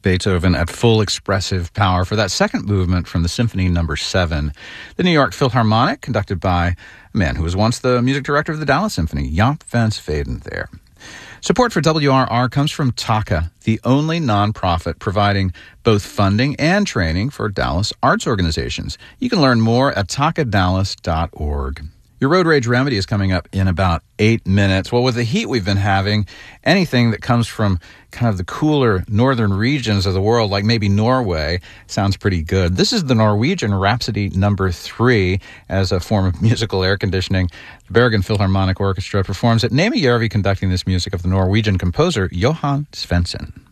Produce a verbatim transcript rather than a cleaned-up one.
Beethoven at full expressive power for that second movement from the Symphony Number seven. The New York Philharmonic, conducted by a man who was once the music director of the Dallas Symphony, Jaap van Zweden there. Support for W R R comes from Taka, the only nonprofit providing both funding and training for Dallas arts organizations. You can learn more at taka dallas dot org. Your Road Rage Remedy is coming up in about eight minutes. Well, with the heat we've been having, anything that comes from kind of the cooler northern regions of the world, like maybe Norway, sounds pretty good. This is the Norwegian Rhapsody Number three as a form of musical air conditioning. The Bergen Philharmonic Orchestra performs at Nemi Järvi, conducting this music of the Norwegian composer Johan Svensson.